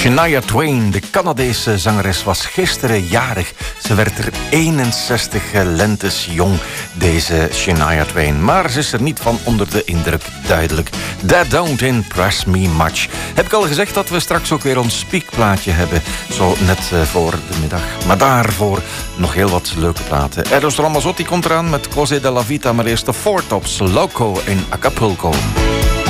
Shania Twain, de Canadese zangeres, was gisteren jarig. Ze werd er 61 lentes jong, deze Shania Twain. Maar ze is er niet van onder de indruk, duidelijk. That don't impress me much. Heb ik al gezegd dat we straks ook weer ons speakplaatje hebben. Zo net voor de middag. Maar daarvoor nog heel wat leuke platen. Eros Ramazzotti komt eraan met Cose della Vita. Maar eerst de Four Tops, Loco in Acapulco.